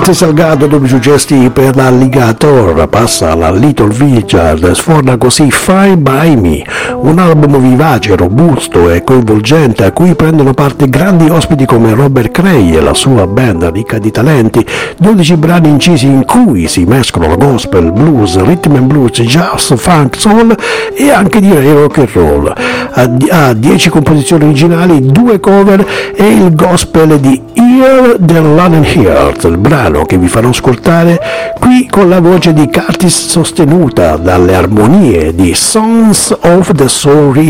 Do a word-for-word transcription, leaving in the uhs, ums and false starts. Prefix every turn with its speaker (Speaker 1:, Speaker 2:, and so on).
Speaker 1: Monte Salgado, due suggesti per l'Alligator, passa alla Little Richard, sforna così Fine By Me, un album vivace, robusto e coinvolgente a cui prendono parte grandi ospiti come Robert Cray e la sua band ricca di talenti, dodici brani incisi in cui si mescolano gospel, blues, rhythm and blues, jazz, funk, soul e anche direi rock and roll. Ha dieci composizioni originali, due cover e il gospel di Ear del London Heart, il brano che vi farò ascoltare qui con la voce di Curtis sostenuta dalle armonie di Sons of the Soul